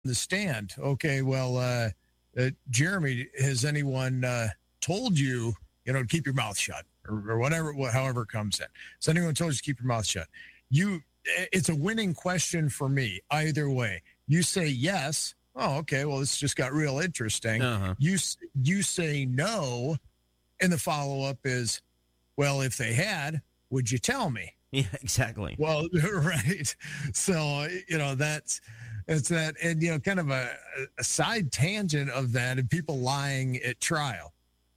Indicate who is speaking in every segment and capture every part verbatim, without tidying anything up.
Speaker 1: the stand. Okay, well, uh, uh, Jeremy, has anyone uh, told you, you know, to keep your mouth shut or, or whatever, however it comes in? Has anyone told you to keep your mouth shut? You, it's a winning question for me either way. You say yes. Oh, okay. Well, this just got real interesting.
Speaker 2: Uh-huh.
Speaker 1: You you say no, and the follow up is, well, if they had, would you tell me?
Speaker 2: Yeah, exactly.
Speaker 1: Well, right. So, you know, that's, it's that, and, you know, kind of a, a side tangent of that and people lying at trial.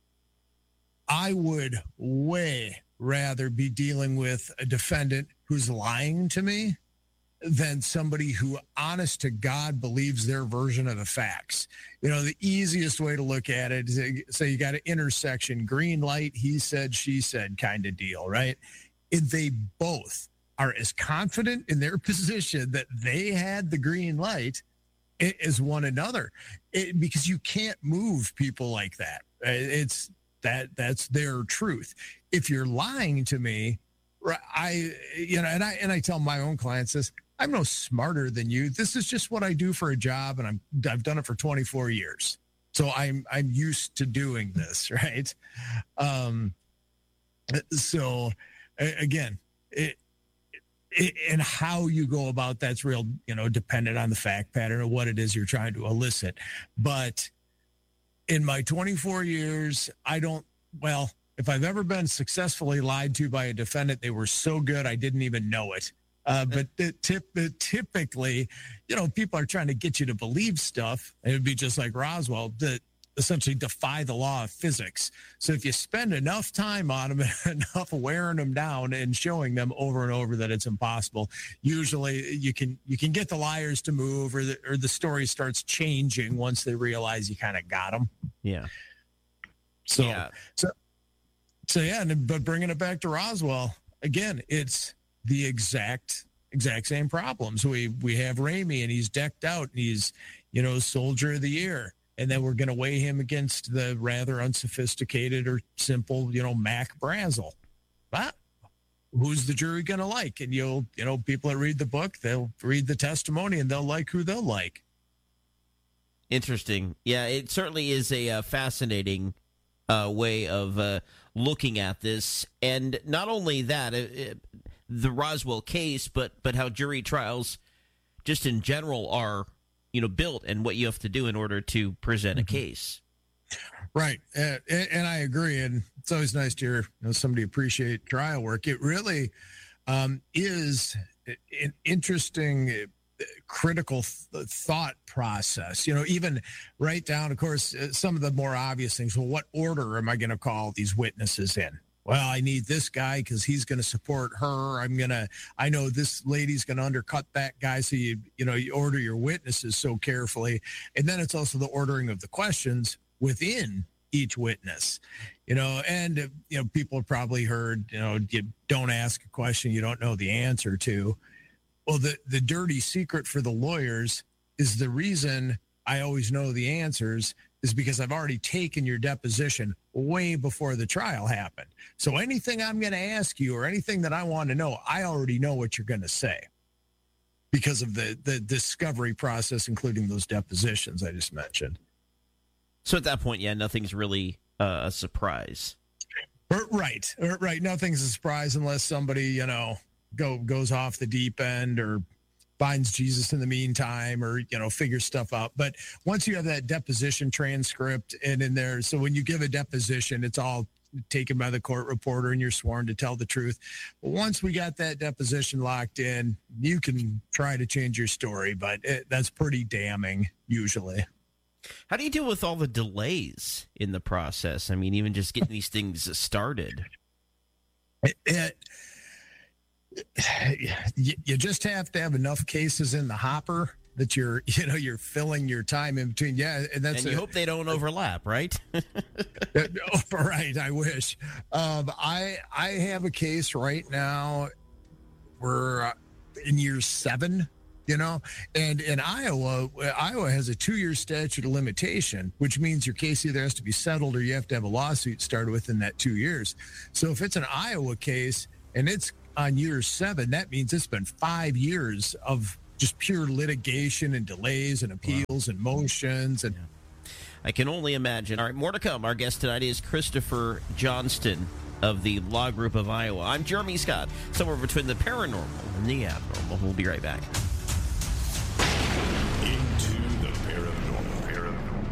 Speaker 1: I would way rather be dealing with a defendant who's lying to me than somebody who, honest to God, believes their version of the facts. You know, the easiest way to look at it is, say you got an intersection, green light, he said, she said kind of deal, right? And they both are as confident in their position that they had the green light as one another, it, because you can't move people like that. It's that that's their truth. If you're lying to me, I, you know, and I, and I tell my own clients this, I'm no smarter than you. This is just what I do for a job. And I'm, I've done it for twenty-four years. So I'm, I'm used to doing this. Right. Um, so again, it, it, and how you go about that's real, you know, dependent on the fact pattern of what it is you're trying to elicit. But in my twenty-four years, I don't, well, if I've ever been successfully lied to by a defendant, they were so good I didn't even know it. Uh, but the tip, the, typically, you know, people are trying to get you to believe stuff. It would be just like Roswell, that essentially defy the law of physics. So if you spend enough time on them, enough wearing them down and showing them over and over that it's impossible, usually you can you can get the liars to move, or the, or the story starts changing once they realize you kind of got them.
Speaker 2: Yeah.
Speaker 1: So,
Speaker 2: yeah.
Speaker 1: so, so yeah, and, but bringing it back to Roswell, again, it's the exact exact same problems. We we have Ramey, and he's decked out, and he's, you know, soldier of the year. And then we're going to weigh him against the rather unsophisticated or simple, you know, Mac Brazel. But who's the jury going to like? And you'll, you know, people that read the book, they'll read the testimony and they'll like who they'll like.
Speaker 2: Interesting. Yeah, it certainly is a uh, fascinating uh, way of uh, looking at this. And not only that, it, it, the Roswell case, but but how jury trials just in general are, you know, built, and what you have to do in order to present a case.
Speaker 1: Right. Uh, and, and I agree. And it's always nice to hear, you know, somebody appreciate trial work. It really um, is an interesting, uh, critical th- thought process, you know, even right down, of course, uh, some of the more obvious things. Well, what order am I going to call these witnesses in? Well, I need this guy because he's going to support her. I'm going to, I know this lady's going to undercut that guy. So you, you know, you order your witnesses so carefully. And then it's also the ordering of the questions within each witness, you know, and, uh, you know, people have probably heard, you know, you don't ask a question you don't know the answer to. Well, the, the dirty secret for the lawyers is the reason I always know the answers is because I've already taken your deposition way before the trial happened. So anything I'm going to ask you or anything that I want to know, I already know what you're going to say because of the, the discovery process, including those depositions I just mentioned.
Speaker 2: So at that point, yeah, nothing's really uh, a surprise.
Speaker 1: Right, right. Nothing's a surprise unless somebody, you know, go goes off the deep end or finds Jesus in the meantime, or, you know, figures stuff out. But once you have that deposition transcript and in there, so when you give a deposition, it's all taken by the court reporter and you're sworn to tell the truth. But once we got that deposition locked in, you can try to change your story, but it, that's pretty damning usually.
Speaker 2: How do you deal with all the delays in the process? I mean, even just getting these things started.
Speaker 1: It, it, you, you just have to have enough cases in the hopper that you're, you know, you're filling your time in between. Yeah. And that's,
Speaker 2: and you
Speaker 1: a,
Speaker 2: hope they don't overlap, right?
Speaker 1: Right. I wish. Um, I, I have a case right now. We're in year seven, you know, and in Iowa, Iowa has a two-year statute of limitation, which means your case either has to be settled or you have to have a lawsuit started within that two years. So if it's an Iowa case and it's on year seven, that means it's been five years of just pure litigation and delays and appeals wow. and motions. And
Speaker 2: yeah. I can only imagine. All right, more to come. Our guest tonight is Christopher Johnston of the Law Group of Iowa. I'm Jeremy Scott, somewhere between the paranormal and the abnormal. We'll be right back.
Speaker 3: Into the paranormal. paranormal.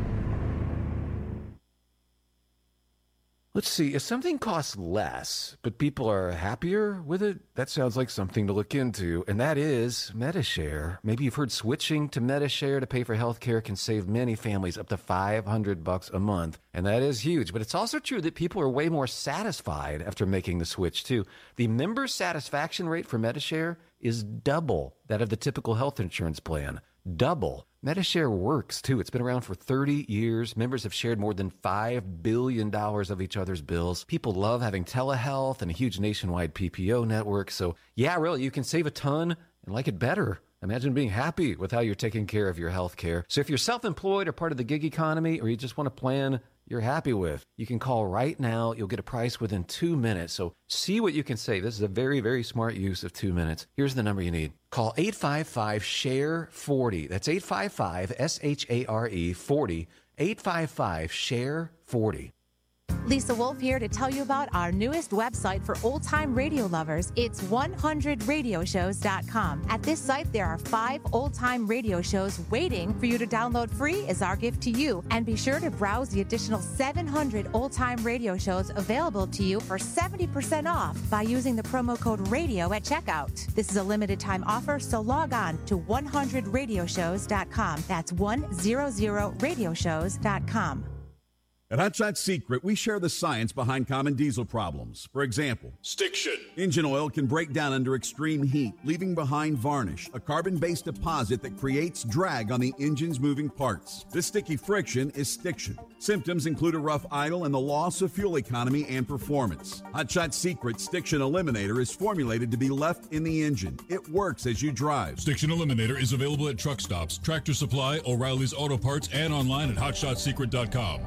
Speaker 4: Let's see, if something costs less, but people are happier with it, that sounds like something to look into, and that is Medi-Share. Maybe you've heard switching to Medi-Share to pay for healthcare can save many families up to five hundred bucks a month, and that is huge. But it's also true that people are way more satisfied after making the switch, too. The member satisfaction rate for Medi-Share is double that of the typical health insurance plan. Double. Medi-Share works, too. It's been around for thirty years. Members have shared more than five billion dollars of each other's bills. People love having telehealth and a huge nationwide P P O network. So, yeah, really, you can save a ton and like it better. Imagine being happy with how you're taking care of your health care. So if you're self-employed or part of the gig economy, or you just want a plan you're happy with, you can call right now. You'll get a price within two minutes. So see what you can save. This is a very, very smart use of two minutes. Here's the number you need. Call eight five five, S H A R E, forty. That's eight five five, S H A R E, forty. eight five five, S H A R E, forty.
Speaker 5: Lisa Wolf here to tell you about our newest website for old-time radio lovers. It's one hundred radio shows dot com. At this site, there are five old-time radio shows waiting for you to download free as our gift to you. And be sure to browse the additional seven hundred old-time radio shows available to you for seventy percent off by using the promo code RADIO at checkout. This is a limited-time offer, so log on to one hundred radio shows dot com. That's one hundred radio shows dot com.
Speaker 6: At Hot Shot Secret, we share the science behind common diesel problems. For example,
Speaker 3: stiction.
Speaker 6: Engine oil can break down under extreme heat, leaving behind varnish, a carbon-based deposit that creates drag on the engine's moving parts. This sticky friction is stiction. Symptoms include a rough idle and the loss of fuel economy and performance. Hot Shot Secret Stiction Eliminator is formulated to be left in the engine. It works as you drive.
Speaker 3: Stiction Eliminator is available at truck stops, Tractor Supply, O'Reilly's Auto Parts, and online at hot shot secret dot com.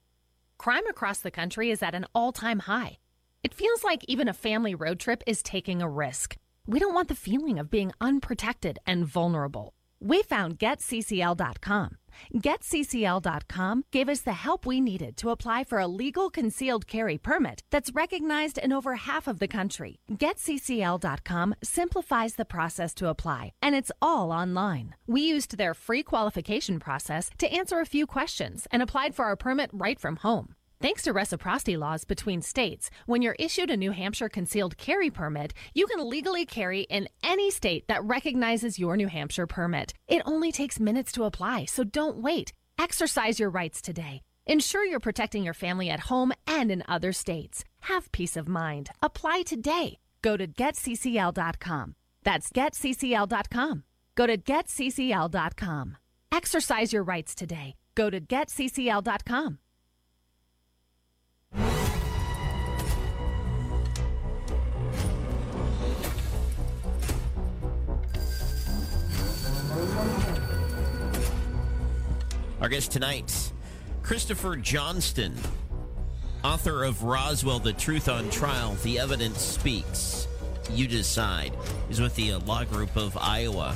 Speaker 7: Crime across the country is at an all-time high. It feels like even a family road trip is taking a risk. We don't want the feeling of being unprotected and vulnerable. We found get C C L dot com. get C C L dot com gave us the help we needed to apply for a legal concealed carry permit that's recognized in over half of the country. get C C L dot com simplifies the process to apply, and it's all online. We used their free qualification process to answer a few questions and applied for our permit right from home. Thanks to reciprocity laws between states, when you're issued a New Hampshire concealed carry permit, you can legally carry in any state that recognizes your New Hampshire permit. It only takes minutes to apply, so don't wait. Exercise your rights today. Ensure you're protecting your family at home and in other states. Have peace of mind. Apply today. Go to get C C L dot com. That's get C C L dot com. Go to get C C L dot com. Exercise your rights today. Go to get C C L dot com.
Speaker 2: Our guest tonight, Christopher Johnston, author of Roswell, The Truth on Trial, The Evidence Speaks, You Decide, is with the Law Group of Iowa.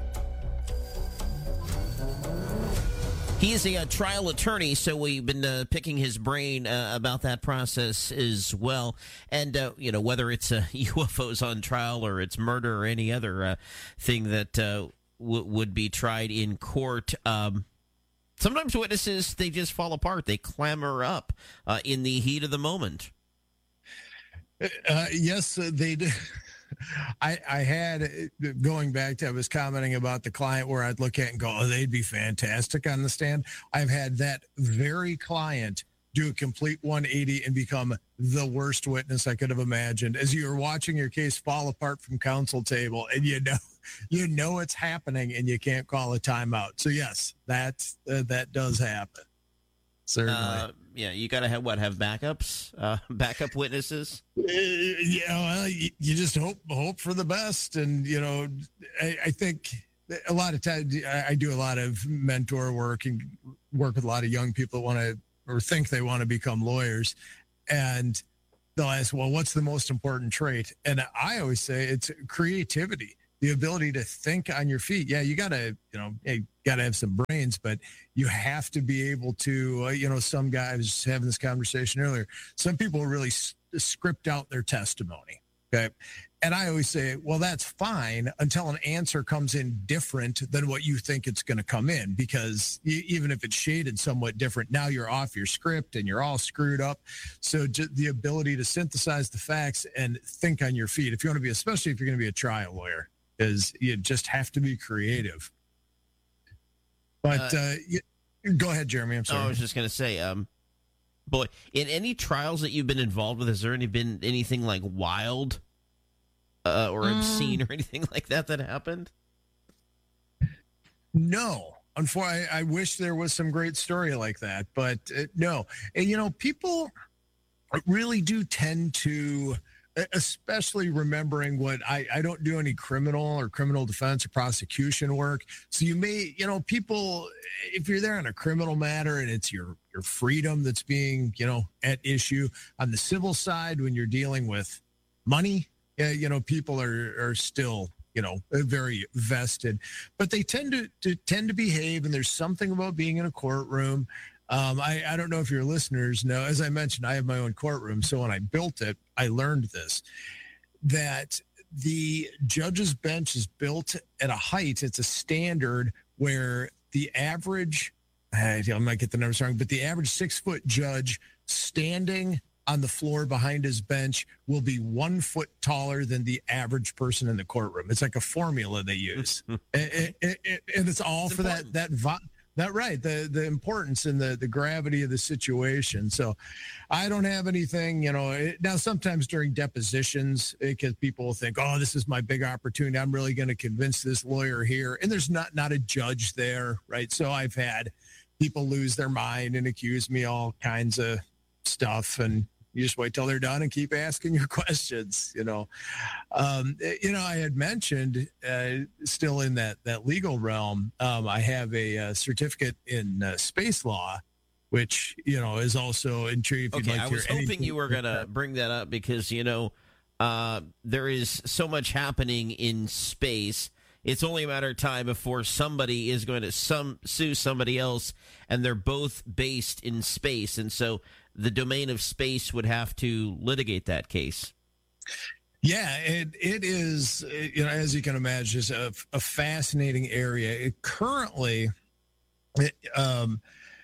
Speaker 2: He is a, a trial attorney, so we've been uh, picking his brain uh, about that process as well. And, uh, you know, whether it's uh, U F Os on trial or it's murder or any other uh, thing that uh, w- would be tried in court, um, sometimes witnesses, they just fall apart. They clamor up uh, in the heat of the moment.
Speaker 1: Uh, yes, uh, they do. I, I had, going back to, I was commenting about the client where I'd look at and go, oh, they'd be fantastic on the stand. I've had that very client do a complete one eighty and become the worst witness I could have imagined. As you're watching your case fall apart from counsel table, and you know, you know it's happening, and you can't call a timeout. So yes, that's uh, that does happen. Certainly.
Speaker 2: Uh, yeah, you got to have what? Have backups, uh, backup witnesses.
Speaker 1: Uh, yeah, well, you, you just hope hope for the best, and you know, I, I think a lot of times I, I do a lot of mentor work and work with a lot of young people that want to or think they want to become lawyers, and they'll ask, well, what's the most important trait? And I always say it's creativity. the ability to think on your feet. Yeah, you got to, you know, you got to have some brains, but you have to be able to, uh, you know, some guy, I was having this conversation earlier, some people really s- script out their testimony. Okay. And I always say, well, that's fine until an answer comes in different than what you think it's going to come in, because you, even if it's shaded somewhat different, now you're off your script and you're all screwed up. So just the ability to synthesize the facts and think on your feet, if you want to be, especially if you're going to be a trial lawyer, is you just have to be creative. But uh, uh, you, go ahead, Jeremy. I'm sorry.
Speaker 2: I was just going to say, um, boy, in any trials that you've been involved with, has there any been anything like wild uh, or mm. obscene or anything like that that happened?
Speaker 1: No. Unfortunately, I, I wish there was some great story like that, but uh, no. And, you know, people really do tend to, especially remembering what I, I don't do any criminal or criminal defense or prosecution work. So you may, you know, people, if you're there on a criminal matter and it's your, your freedom that's being, you know, at issue on the civil side, when you're dealing with money, uh, you know, people are, are still, you know, very vested, but they tend to, to tend to behave. And there's something about being in a courtroom. Um, I, I don't know if your listeners know, as I mentioned, I have my own courtroom. So when I built it, I learned this, that the judge's bench is built at a height. It's a standard where the average, I might get the numbers wrong, but the average six foot judge standing on the floor behind his bench will be one foot taller than the average person in the courtroom. It's like a formula they use. and, and, and it's all it's for important. that, that, vo- That right, the the importance and the, the gravity of the situation. So I don't have anything, you know, it, now sometimes during depositions, because people will think, oh, this is my big opportunity. I'm really going to convince this lawyer here. And there's not, not a judge there, right? So I've had people lose their mind and accuse me all kinds of stuff. And you just wait till they're done and keep asking your questions, you know. Um, you know, I had mentioned, uh, still in that, that legal realm, um, I have a, a certificate in uh, space law, which, you know, is also intriguing.
Speaker 2: Okay,
Speaker 1: like
Speaker 2: I was hoping you were going to bring that up because, you know, uh, there is so much happening in space. It's only a matter of time before somebody is going to some sue somebody else, and they're both based in space. And so the domain of space would have to litigate that case.
Speaker 1: Yeah, it it is, you know, as you can imagine, it's a, a fascinating area. It currently, it, um,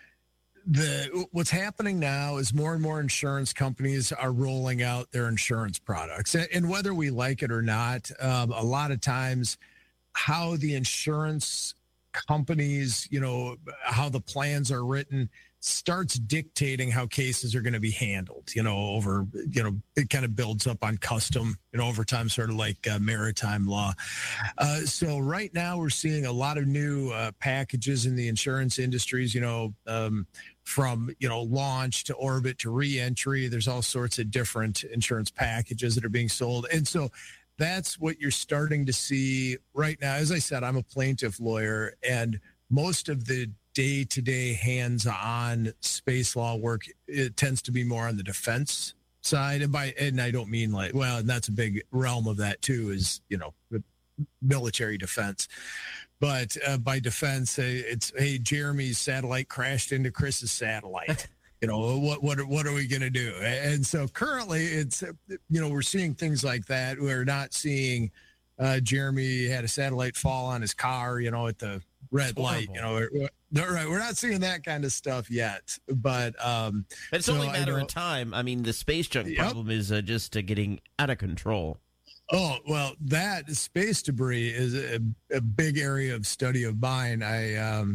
Speaker 1: the what's happening now is more and more insurance companies are rolling out their insurance products, and, and whether we like it or not, um, a lot of times, how the insurance companies, you know, how the plans are written, starts dictating how cases are going to be handled, you know, over, you know, it kind of builds up on custom, you know, over time, sort of like uh, maritime law. Uh, so right now we're seeing a lot of new uh, packages in the insurance industries, you know, um, from, you know, launch to orbit to reentry. There's all sorts of different insurance packages that are being sold. And so that's what you're starting to see right now. As I said, I'm a plaintiff lawyer, and most of the day-to-day hands-on space law work, it tends to be more on the defense side. And by, and I don't mean like, well, and that's a big realm of that too, is, you know, military defense. But uh, by defense, it's, hey, Jeremy's satellite crashed into Chris's satellite. You know, what what what are we going to do? And so currently it's, you know, we're seeing things like that. We're not seeing uh, Jeremy had a satellite fall on his car, you know, at the red light, you know, we're, we're, right. We're not seeing that kind of stuff yet, but um,
Speaker 2: it's so only a matter of time. I mean, the space junk yep. problem is uh, just uh, getting out of control.
Speaker 1: Oh, well, that space debris is a, a big area of study of mine. I, um,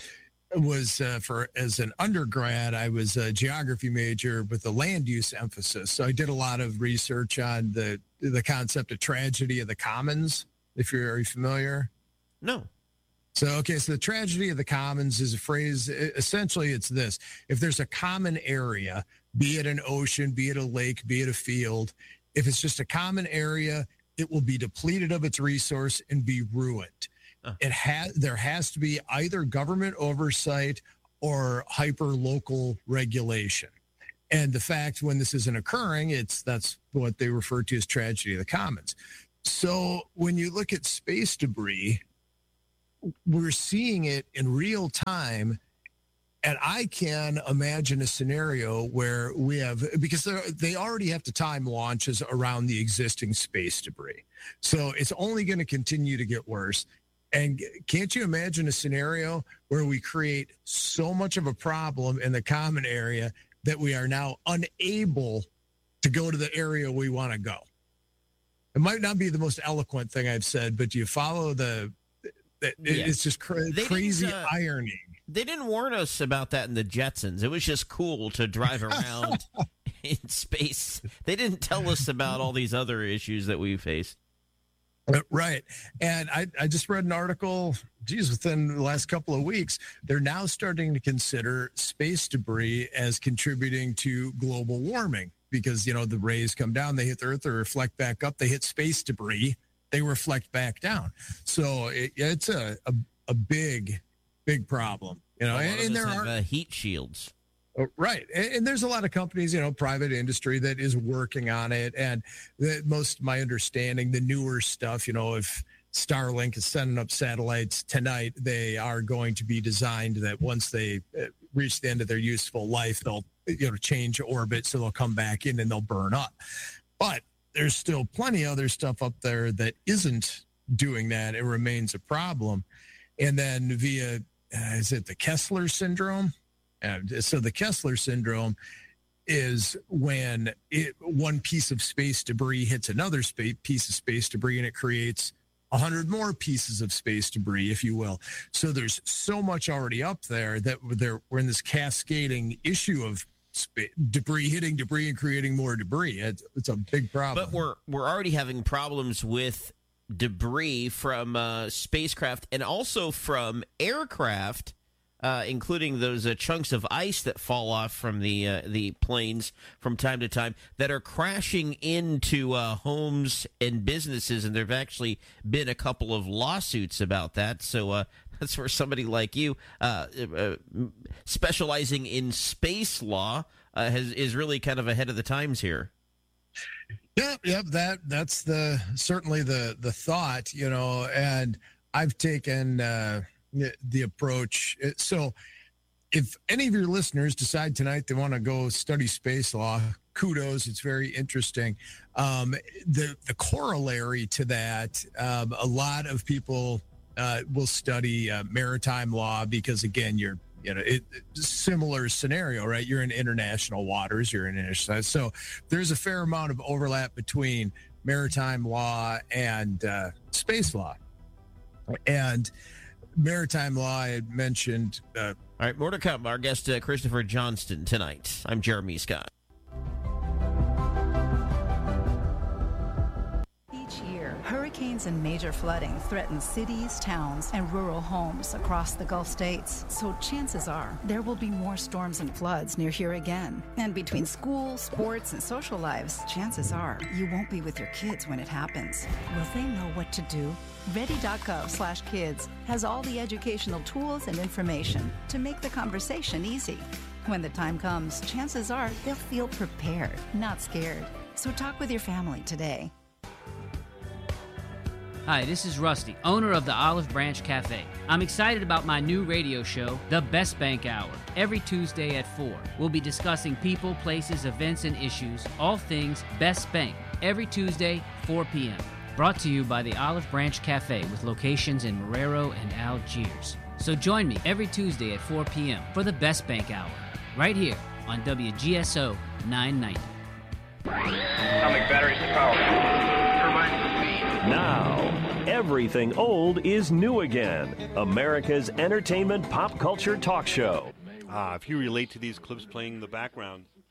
Speaker 1: was uh, for as an undergrad, I was a geography major with a land use emphasis. So I did a lot of research on the the concept of tragedy of the commons. If you're, are you familiar?
Speaker 2: No.
Speaker 1: So, okay. So the tragedy of the commons is a phrase. Essentially, it's this: if there's a common area, be it an ocean, be it a lake, be it a field, if it's just a common area, it will be depleted of its resource and be ruined. It has there has to be either government oversight or hyper local regulation. And the fact when this isn't occurring, it's that's what they refer to as tragedy of the commons. So when you look at space debris, we're seeing it in real time. And I can imagine a scenario where we have, because they already have to time launches around the existing space debris. So it's only going to continue to get worse. And can't you imagine a scenario where we create so much of a problem in the common area that we are now unable to go to the area we want to go? It might not be the most eloquent thing I've said, but do you follow the, the
Speaker 2: Yeah.
Speaker 1: it's just cra- crazy
Speaker 2: uh,
Speaker 1: ironing.
Speaker 2: They didn't warn us about that in the Jetsons. It was just cool to drive around in space. They didn't tell us about all these other issues that we face.
Speaker 1: Right. And I, I just read an article, geez, within the last couple of weeks, they're now starting to consider space debris as contributing to global warming because, you know, the rays come down, they hit the Earth, they reflect back up, they hit space debris, they reflect back down. So it, it's a, a, a big, big problem, you know,
Speaker 2: A lot
Speaker 1: and,
Speaker 2: of
Speaker 1: and
Speaker 2: us
Speaker 1: there
Speaker 2: have,
Speaker 1: are
Speaker 2: uh, heat shields.
Speaker 1: Oh, right. And, and there's a lot of companies, you know, private industry that is working on it. And the, most of my understanding, the newer stuff, you know, if Starlink is sending up satellites tonight, they are going to be designed that once they reach the end of their useful life, they'll, you know, change orbit. So they'll come back in and they'll burn up. But there's still plenty of other stuff up there that isn't doing that. It remains a problem. And then via, uh, is it the Kessler syndrome? And so the Kessler syndrome is when it, one piece of space debris hits another space, piece of space debris and it creates a hundred more pieces of space debris, if you will. So there's so much already up there that there, we're in this cascading issue of spa- debris hitting debris and creating more debris. It's, it's a big problem.
Speaker 2: But we're we're already having problems with debris from uh, spacecraft and also from aircraft. Uh, including those uh, chunks of ice that fall off from the uh, the planes from time to time that are crashing into uh, homes and businesses, and there have actually been a couple of lawsuits about that. So uh, that's where somebody like you, uh, uh, specializing in space law, uh, has is really kind of ahead of the times here.
Speaker 1: Yep, yep. That that's the certainly the the thought, you know, and I've taken. Uh, the approach. So if any of your listeners decide tonight they want to go study space law, kudos. It's very interesting. Um, the, the corollary to that, um, a lot of people uh, will study uh, maritime law because, again, you're, you know, it, similar scenario, right? You're in international waters, you're in international. So there's a fair amount of overlap between maritime law and uh, space law. And maritime law, I had mentioned. Uh,
Speaker 2: All right, more to come. Our guest, uh, Christopher Johnston, tonight. I'm Jeremy Scott.
Speaker 8: Each year, hurricanes and major flooding threaten cities, towns, and rural homes across the Gulf states. So chances are there will be more storms and floods near here again. And between school, sports, and social lives, chances are you won't be with your kids when it happens. Will they know what to do? Ready.gov slash kids has all the educational tools and information to make the conversation easy. When the time comes, chances are they'll feel prepared, not scared. So talk with your family today.
Speaker 9: Hi, this is Rusty, owner of the Olive Branch Cafe. I'm excited about my new radio show, The Best Bank Hour. Every Tuesday at four, we'll be discussing people, places, events, and issues, all things Best Bank, every Tuesday, four p.m. Brought to you by the Olive Branch Cafe with locations in Marrero and Algiers. So join me every Tuesday at four p.m. for the Best Bank Hour, right here on W G S O nine ninety.
Speaker 10: Atomic batteries to power. Turbines to speed.
Speaker 11: Now, everything old is new again. America's entertainment pop culture talk show.
Speaker 12: Ah, if you relate to these clips playing in the background,